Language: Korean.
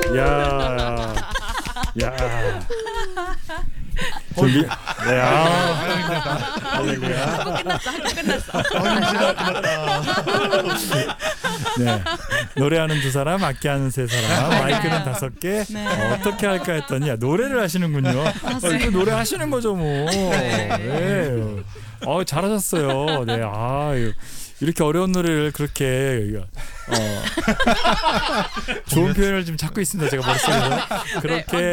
야. 준비. 네. 할렐루야. 네. 노래하는 2사람, 악기하는 3사람, 마이크는 5개. 네. 어떻게 할까 했더니 노래를 하시는군요. 이거 노래 하시는 거죠, 뭐. 네. 잘하셨어요. 네. 이렇게 어려운 노래를 그렇게 좋은 표현을 좀 찾고 있습니다. 제가 머릿속에서 그렇게